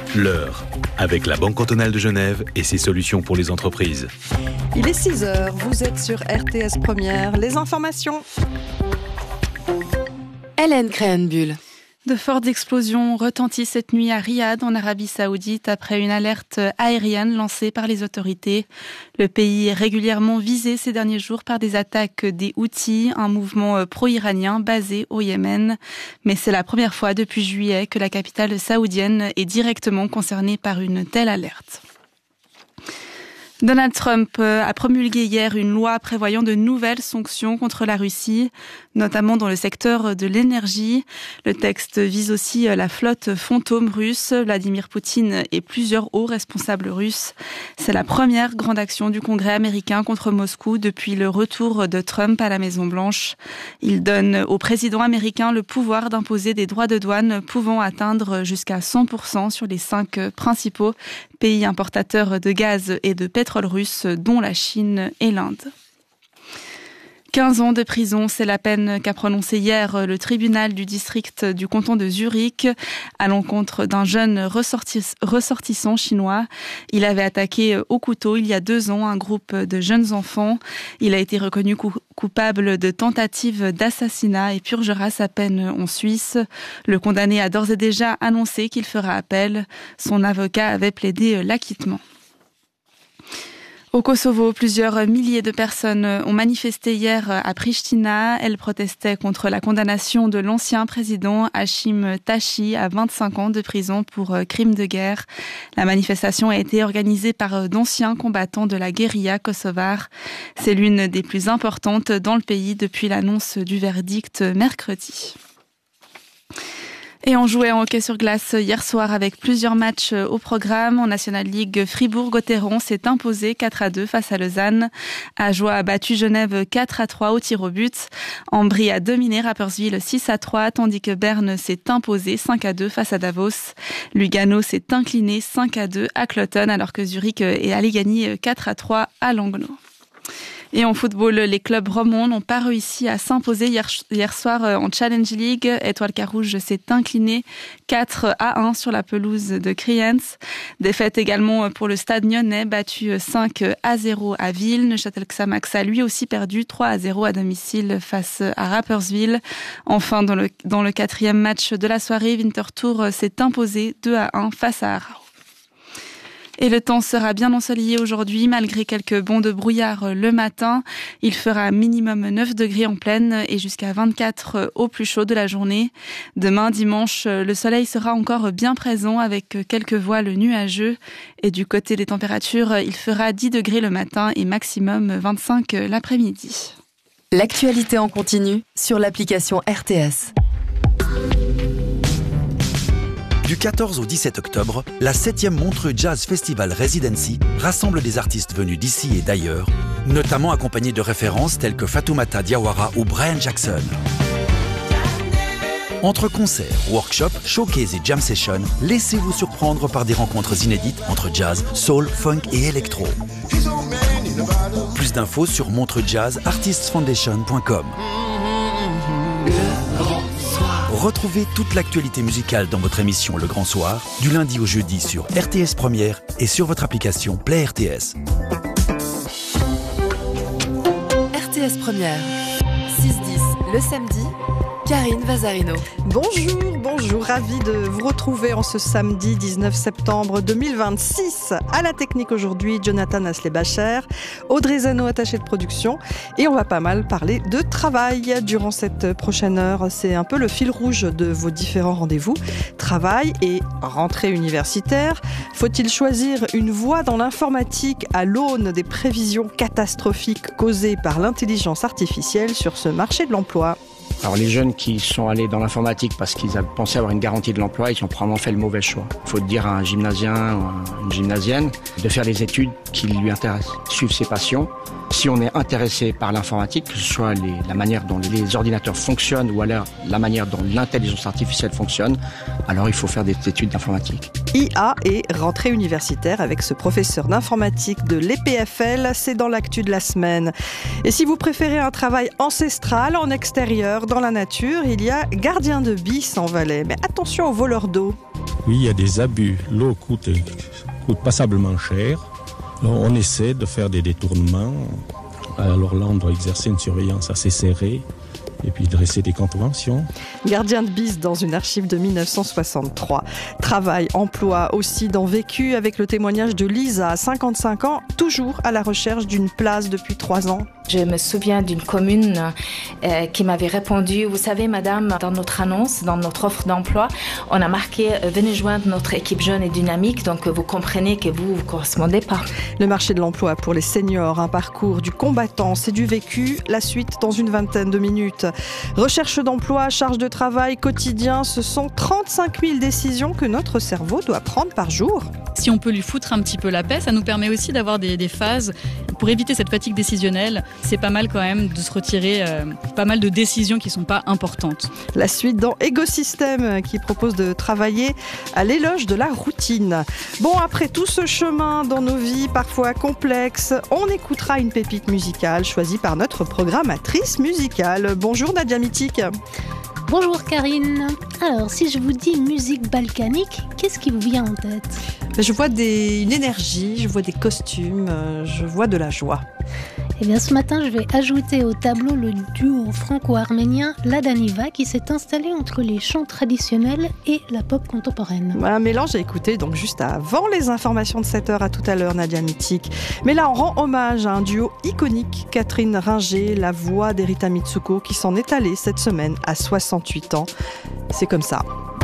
L'heure, avec la Banque cantonale de Genève et ses solutions pour les entreprises. Il est 6h, vous êtes sur RTS Première, les informations. Hélène Créhenbuhl. De fortes explosions retentissent cette nuit à Riyad, en Arabie Saoudite, après une alerte aérienne lancée par les autorités. Le pays est régulièrement visé ces derniers jours par des attaques des Houthis, un mouvement pro-iranien basé au Yémen. Mais c'est la première fois depuis juillet que la capitale saoudienne est directement concernée par une telle alerte. Donald Trump a promulgué hier une loi prévoyant de nouvelles sanctions contre la Russie, notamment dans le secteur de l'énergie. Le texte vise aussi la flotte fantôme russe, Vladimir Poutine et plusieurs hauts responsables russes. C'est la première grande action du Congrès américain contre Moscou depuis le retour de Trump à la Maison-Blanche. Il donne au président américain le pouvoir d'imposer des droits de douane pouvant atteindre jusqu'à 100% sur les 5 principaux pays importateurs de gaz et de pétrole russe, dont la Chine et l'Inde. 15 ans de prison, c'est la peine qu'a prononcée hier le tribunal du district du canton de Zurich à l'encontre d'un jeune ressortissant chinois. Il avait attaqué au couteau il y a 2 ans un groupe de jeunes enfants. Il a été reconnu coupable de tentative d'assassinat et purgera sa peine en Suisse. Le condamné a d'ores et déjà annoncé qu'il fera appel. Son avocat avait plaidé l'acquittement. Au Kosovo, plusieurs milliers de personnes ont manifesté hier à Pristina. Elles protestaient contre la condamnation de l'ancien président Hashim Thaçi à 25 ans de prison pour crimes de guerre. La manifestation a été organisée par d'anciens combattants de la guérilla kosovare. C'est l'une des plus importantes dans le pays depuis l'annonce du verdict mercredi. Et on jouait en hockey sur glace hier soir avec plusieurs matchs au programme. En National League, Fribourg-Gotteron s'est imposé 4-2 face à Lausanne. Ajoie a battu Genève 4-3 au tir au but. Ambry a dominé Rapperswil 6-3, tandis que Berne s'est imposé 5-2 face à Davos. Lugano s'est incliné 5-2 à Cloton, alors que Zurich est allé gagner 4-3 à Langnau. Et en football, les clubs romans n'ont pas réussi à s'imposer hier soir en Challenge League. Étoile Carouge s'est incliné 4-1 sur la pelouse de Kriens. Défaite également pour le Stade Nyonnais, battu 5-0 à Ville. Neuchâtel Xamax a lui aussi perdu 3-0 à domicile face à Rapperswil. Enfin, dans le 4e match de la soirée, Winterthur s'est imposé 2-1 face à Aarau. Et le temps sera bien ensoleillé aujourd'hui, malgré quelques bonds de brouillard le matin. Il fera minimum 9 degrés en pleine et jusqu'à 24 au plus chaud de la journée. Demain, dimanche, le soleil sera encore bien présent avec quelques voiles nuageux. Et du côté des températures, il fera 10 degrés le matin et maximum 25 l'après-midi. L'actualité en continu sur l'application RTS. Du 14 au 17 octobre, la 7e Montreux Jazz Festival Residency rassemble des artistes venus d'ici et d'ailleurs, notamment accompagnés de références telles que Fatoumata Diawara ou Brian Jackson. Entre concerts, workshops, showcases et jam sessions, laissez-vous surprendre par des rencontres inédites entre jazz, soul, funk et électro. Plus d'infos sur montreuxjazzartistsfoundation.com. Retrouvez toute l'actualité musicale dans votre émission Le Grand Soir, du lundi au jeudi sur RTS Première et sur votre application Play RTS. RTS Première, 6-10 le samedi, Karine Vazarino. Bonjour, ravi de vous retrouver en ce samedi 19 septembre 2026. À la technique aujourd'hui, Jonathan Aslebacher, Audrey Zano, attachée de production. Et on va pas mal parler de travail durant cette prochaine heure. C'est un peu le fil rouge de vos différents rendez-vous. Travail et rentrée universitaire. Faut-il choisir une voie dans l'informatique à l'aune des prévisions catastrophiques causées par l'intelligence artificielle sur ce marché de l'emploi ? Alors les jeunes qui sont allés dans l'informatique parce qu'ils avaient pensé avoir une garantie de l'emploi, ils ont probablement fait le mauvais choix. Il faut dire à un gymnasien ou à une gymnasienne de faire les études qui lui intéressent, suivre ses passions. Si on est intéressé par l'informatique, que ce soit la manière dont les ordinateurs fonctionnent ou alors la manière dont l'intelligence artificielle fonctionne, alors il faut faire des études d'informatique. IA et rentrée universitaire avec ce professeur d'informatique de l'EPFL, c'est dans l'actu de la semaine. Et si vous préférez un travail ancestral, en extérieur, dans la nature, il y a gardien de bis en Valais. Mais attention aux voleurs d'eau. Oui, il y a des abus. L'eau coûte passablement cher. Alors, on essaie de faire des détournements. Alors là, on doit exercer une surveillance assez serrée et puis dresser des contraventions. Gardien de bise dans une archive de 1963. Travail, emploi aussi dans Vécu avec le témoignage de Lisa, 55 ans, toujours à la recherche d'une place depuis 3 ans. Je me souviens d'une commune qui m'avait répondu, vous savez madame, dans notre annonce, dans notre offre d'emploi, on a marqué venez joindre notre équipe jeune et dynamique, donc vous comprenez que vous ne correspondez pas. Le marché de l'emploi pour les seniors, un parcours du combattant, c'est du vécu, la suite dans une vingtaine de minutes. Recherche d'emploi, charge de travail, quotidien, ce sont 35 000 décisions que notre cerveau doit prendre par jour. Si on peut lui foutre un petit peu la paix, ça nous permet aussi d'avoir des phases pour éviter cette fatigue décisionnelle. C'est pas mal quand même de se retirer pas mal de décisions qui sont pas importantes. La suite dans Écosystème qui propose de travailler à l'éloge de la routine. Bon, après tout ce chemin dans nos vies parfois complexes, on écoutera une pépite musicale choisie par notre programmatrice musicale. Bonjour Nadia Mitik. Bonjour Karine. Alors, si je vous dis musique balkanique, qu'est-ce qui vous vient en tête ? Je vois une énergie, je vois des costumes, je vois de la joie. Eh bien, ce matin, je vais ajouter au tableau le duo franco-arménien La Daniva qui s'est installé entre les chants traditionnels et la pop contemporaine. Un mélange à écouter donc juste avant les informations de 7h. À tout à l'heure, Nadia Mitik. Mais là, on rend hommage à un duo iconique, Catherine Ringer, la voix d'Erita Mitsuko, qui s'en est allée cette semaine à 68 ans. C'est comme ça.